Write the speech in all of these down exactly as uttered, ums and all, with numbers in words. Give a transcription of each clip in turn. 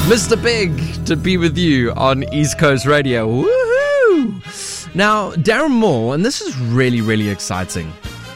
Mister Big to be with you on East Coast Radio. Woohoo! Now, Darren Moore, and this is really, really exciting.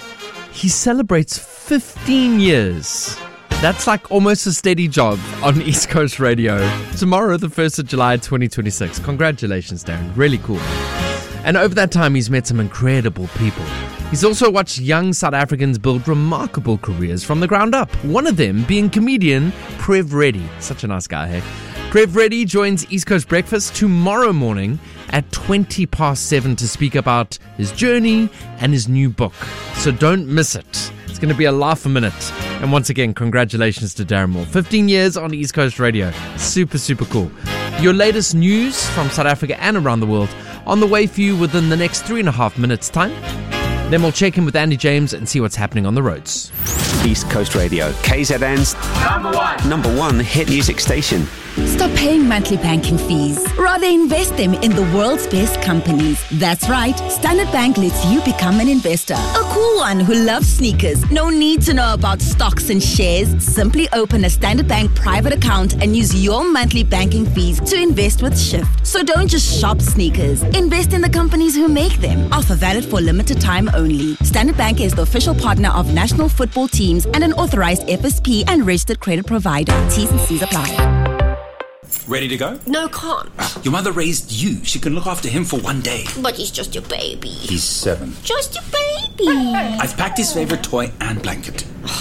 He celebrates fifteen years. That's like almost a steady job on East Coast Radio. Tomorrow, the first of July, twenty twenty-six. Congratulations, Darren. Really cool. And over that time, he's met some incredible people. He's also watched young South Africans build remarkable careers from the ground up. One of them being comedian Prev Reddy. Such a nice guy, hey? Prev Reddy joins East Coast Breakfast tomorrow morning at twenty past seven to speak about his journey and his new book. So don't miss it. It's going to be a laugh a minute. And once again, congratulations to Darren Moore. fifteen years on East Coast Radio. Super, super cool. Your latest news from South Africa and around the world on the way for you within the next three and a half minutes' time. Then we'll check in with Andy James and see what's happening on the roads. East Coast Radio, K Z N's number one, number one hit music station. Stop paying monthly banking fees. Rather invest them in the world's best companies. That's right. Standard Bank lets you become an investor. A cool one who loves sneakers. No need to know about stocks and shares. Simply open a Standard Bank private account and use your monthly banking fees to invest with Shift. So don't just shop sneakers. Invest in the companies who make them. Offer valid for limited time only. Standard Bank is the official partner of national football teams and an authorized F S P and registered credit provider. T's and C's apply. Ready to go? No, can't. Your mother raised you. She can look after him for one day. But he's just your baby. He's seven. Just your baby. I've packed his favorite toy and blanket.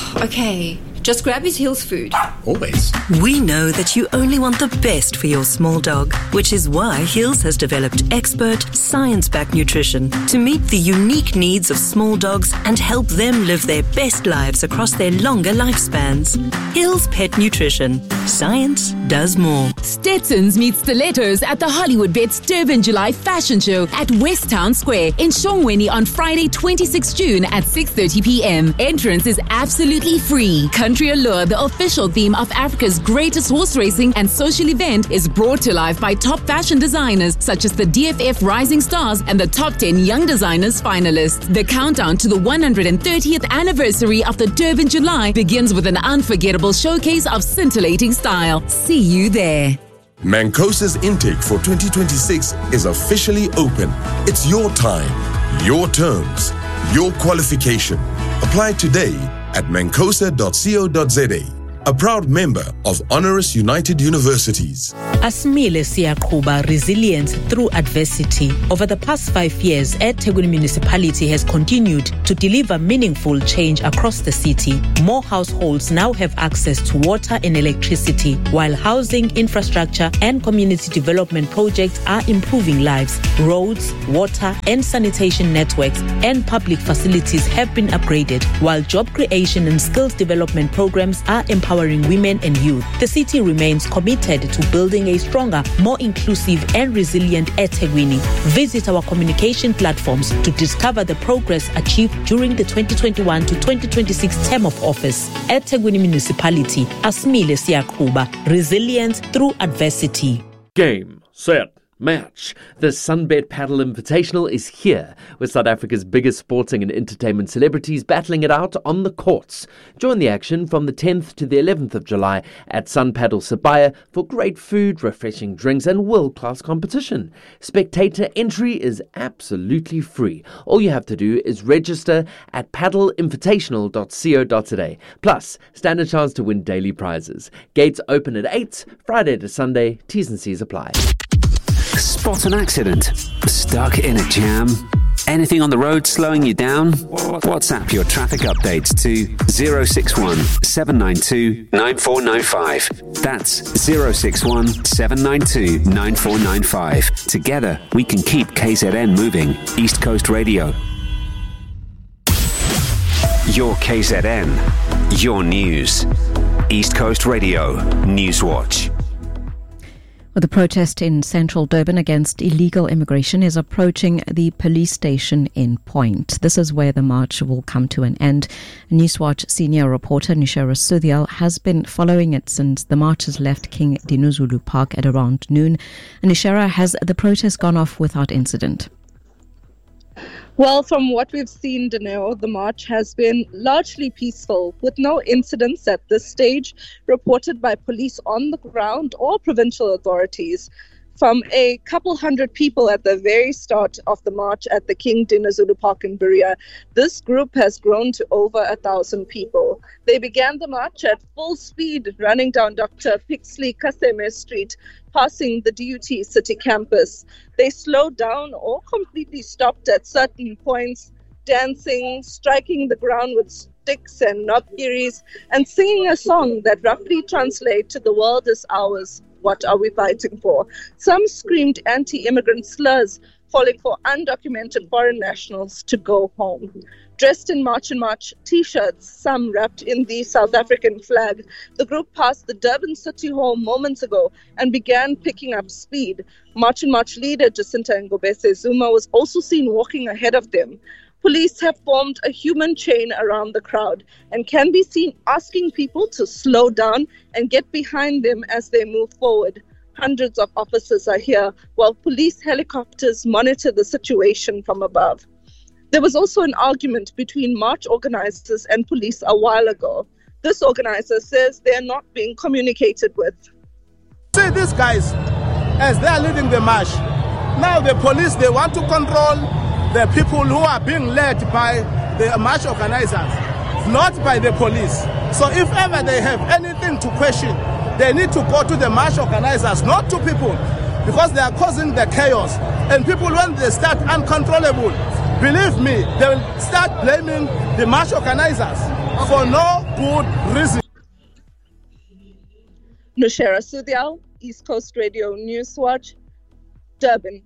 Okay, just grab his Hills food. Always. We know that you only want the best for your small dog, which is why Hills has developed expert, science-backed nutrition to meet the unique needs of small dogs and help them live their best lives across their longer lifespans. Hills Pet Nutrition. Science does more. Stetsons meets Stilettos at the Hollywood Bets Durban July Fashion Show at West Town Square in Shongweni on Friday, twenty-sixth June at six thirty p.m. Entrance is absolutely free. Country Allure, the official theme of Africa's greatest horse racing and social event, is brought to life by top fashion designers such as the D F F Rising Stars and the top ten Young Designers finalists. The countdown to the one hundred thirtieth anniversary of the Durban July begins with an unforgettable showcase of scintillating style. See you there. Mancosa's intake for twenty twenty-six is officially open. It's your time, your terms, your qualification. Apply today at mancosa dot co dot za. A proud member of Honoris United Universities. Asmile Siyaqhuba Resilience Through Adversity. Over the past five years, eThekwini Municipality has continued to deliver meaningful change across the city. More households now have access to water and electricity, while housing, infrastructure, and community development projects are improving lives. Roads, water, and sanitation networks and public facilities have been upgraded, while job creation and skills development programs are empowering women and youth. The city remains committed to building a stronger, more inclusive and resilient eThekwini. Visit our communication platforms to discover the progress achieved during the twenty twenty-one to twenty twenty-six term of office. eThekwini Municipality, Asmile Siyaqhuba, Resilience Through Adversity. Game, set, match. The Sunbet Paddle Invitational is here, with South Africa's biggest sporting and entertainment celebrities battling it out on the courts. Join the action from the tenth to the eleventh of July at Sun Paddle Sibaya for great food, refreshing drinks and world-class competition. Spectator entry is absolutely free. All you have to do is register at paddle invitational dot co dot za. Plus, stand a chance to win daily prizes. Gates open at eight, Friday to Sunday. T's and C's apply. Spot an accident? Stuck in a jam? Anything on the road slowing you down? WhatsApp your traffic updates to zero six one, seven nine two, nine four nine five. That's zero six one, seven nine two, nine four nine five. Together, we can keep K Z N moving. East Coast Radio. Your K Z N. Your news. East Coast Radio. Newswatch. Well, the protest in central Durban against illegal immigration is approaching the police station in Point. This is where the march will come to an end. Newswatch senior reporter Nishara Sudhyal has been following it since the marchers left King Dinuzulu Park at around noon. And Nishara, has the protest gone off without incident? Well, from what we've seen, Daneo, the march has been largely peaceful, with no incidents at this stage reported by police on the ground or provincial authorities. From a couple hundred people at the very start of the march at the King Dinizulu Park in Berea, this group has grown to over a thousand people. They began the march at full speed, running down Doctor Pixley Kaseme Street, passing the D U T city campus. They slowed down or completely stopped at certain points, dancing, striking the ground with sticks and knobkieries, and singing a song that roughly translates to "The world is ours. What are we fighting for?" Some screamed anti-immigrant slurs, calling for undocumented foreign nationals to go home. Dressed in March and March t-shirts, some wrapped in the South African flag, the group passed the Durban City Hall moments ago and began picking up speed. March and March leader Jacinta Ngobese Zuma was also seen walking ahead of them. Police have formed a human chain around the crowd and can be seen asking people to slow down and get behind them as they move forward. Hundreds of officers are here while police helicopters monitor the situation from above. There was also an argument between march organizers and police a while ago. This organizer says they are not being communicated with. See these guys, as they are leading the march, now the police, they want to control the people who are being led by the march organizers, not by the police. So if ever they have anything to question, they need to go to the march organizers, not to people, because they are causing the chaos. And people, when they start uncontrollable, believe me, they will start blaming the march organizers for no good reason. Nushera Sudial, East Coast Radio Newswatch, Durban.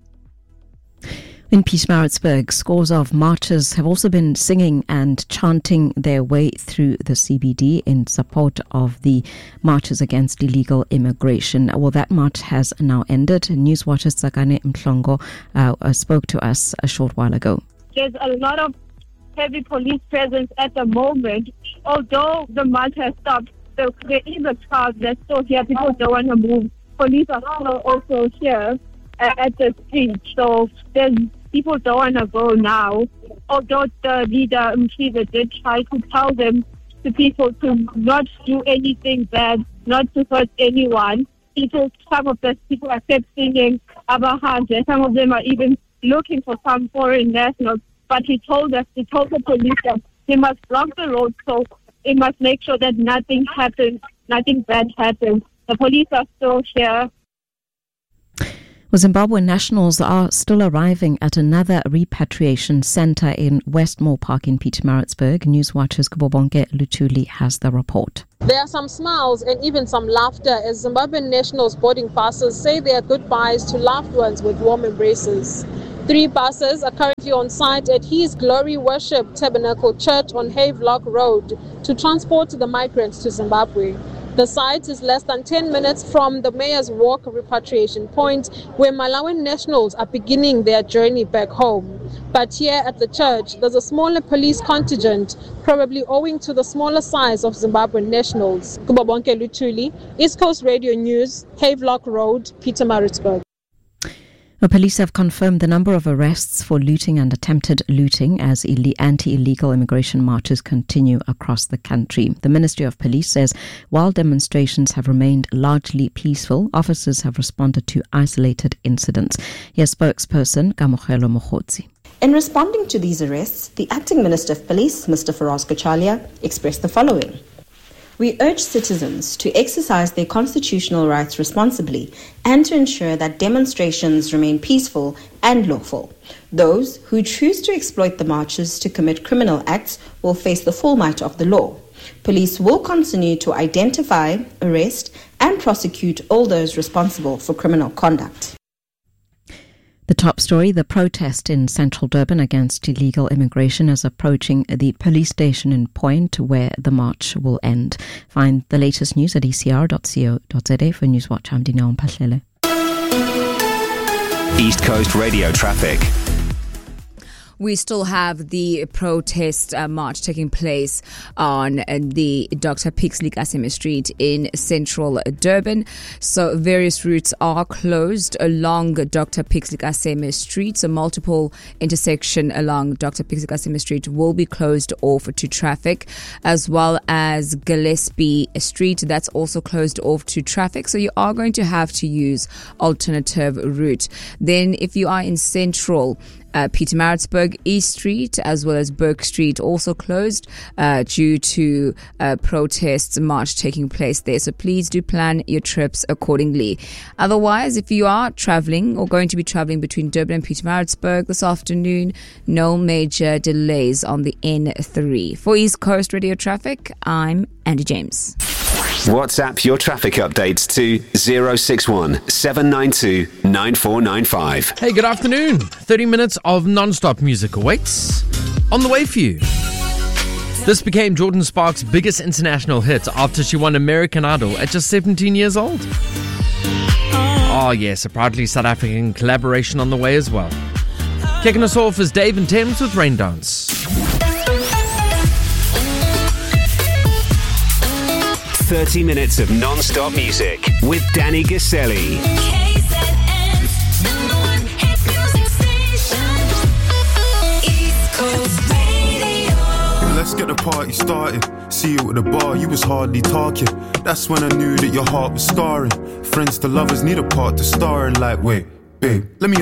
In Pietermaritzburg, scores of marchers have also been singing and chanting their way through the C B D in support of the marches against illegal immigration. Well, that march has now ended. Newswatcher Sakane Mhlongo uh, spoke to us a short while ago. There's a lot of heavy police presence at the moment. Although the march has stopped, there is a crowd that's still here. People don't want to move. Police are still also here at the street. So there's people don't want to go now. Although the leader, Mkhize, did try to tell them, to people, to not do anything bad, not to hurt anyone. People, some of the people are kept singing Abahanje. Some of them are even looking for some foreign nationals. But he told us, he told the police that he must block the road, so he must make sure that nothing happens, nothing bad happens. The police are still here. Well, Zimbabwean nationals are still arriving at another repatriation centre in Westmore Park in Pietermaritzburg. Newswatcher's Kubobonke Luthuli has the report. There are some smiles and even some laughter as Zimbabwean nationals boarding buses say their goodbyes to loved ones with warm embraces. Three buses are currently on site at His Glory Worship Tabernacle Church on Havelock Road to transport the migrants to Zimbabwe. The site is less than ten minutes from the Mayor's Walk repatriation point where Malawian nationals are beginning their journey back home. But here at the church, there's a smaller police contingent, probably owing to the smaller size of Zimbabwean nationals. Kubabonke Luthuli, East Coast Radio News, Havelock Road, Pietermaritzburg. Well, police have confirmed the number of arrests for looting and attempted looting as Ill- anti-illegal immigration marches continue across the country. The Ministry of Police says while demonstrations have remained largely peaceful, officers have responded to isolated incidents. Here's spokesperson Kamogelo Mogotsi. In responding to these arrests, the Acting Minister of Police, Mister Faraz Kachalia, expressed the following. We urge citizens to exercise their constitutional rights responsibly and to ensure that demonstrations remain peaceful and lawful. Those who choose to exploit the marches to commit criminal acts will face the full might of the law. Police will continue to identify, arrest, and prosecute all those responsible for criminal conduct. The top story, the protest in central Durban against illegal immigration is approaching the police station in Point where the march will end. Find the latest news at e c r dot co dot z a for Newswatch. I'm Dineo Mphahlele. East Coast Radio Traffic. we still have the protest uh, march taking place on uh, the Doctor Pixley Kaseme Street in central Durban. So various routes are closed along Doctor Pixley Kaseme Street. So multiple intersection along Doctor Pixley Kaseme Street will be closed off to traffic, as well as Gillespie Street. That's also closed off to traffic. So you are going to have to use alternative route. Then if you are in central Uh, Pietermaritzburg, East Street as well as Burke Street also closed uh, due to uh, protests march taking place there. So please do plan your trips accordingly. Otherwise, if you are traveling or going to be traveling between Durban and Pietermaritzburg this afternoon, no major delays on the N three. For East Coast Radio Traffic, I'm Andy James. WhatsApp your traffic updates to zero six one seven nine two nine four nine five. Hey, good afternoon. thirty minutes of non-stop music awaits on the way for you. This became Jordan Sparks' biggest international hit after she won American Idol at just seventeen years old. Oh yes, a proudly South African collaboration on the way as well. Kicking us off is Dave and Thames with Rain Dance. thirty minutes of non-stop music with Danny Gaselli. Let's get the party started. See you at the bar, you was hardly talking. That's when I knew that your heart was scarring. Friends to lovers need a part to star in. Like, wait, babe, let me